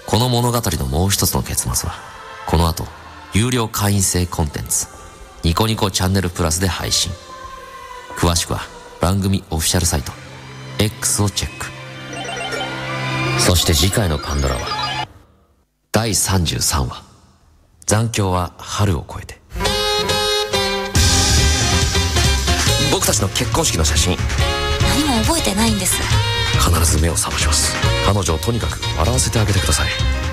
この物語のもう一つの結末はこの後有料会員制コンテンツニコニコチャンネルプラスで配信。詳しくは番組オフィシャルサイト X をチェック。そして次回のパンドラは第33話、残響は春を越えて。僕たちの結婚式の写真、 何も覚えてないんです。 必ず目を覚まします。彼女をとにかく笑わせてあげてください。